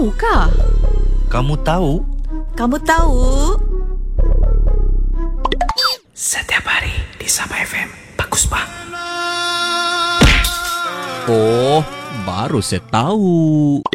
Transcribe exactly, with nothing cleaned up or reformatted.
tahukah? Kamu tahu? Kamu tahu? Setiap hari di Sabah F M. Bagus, Pak. Oh, baru saya tahu.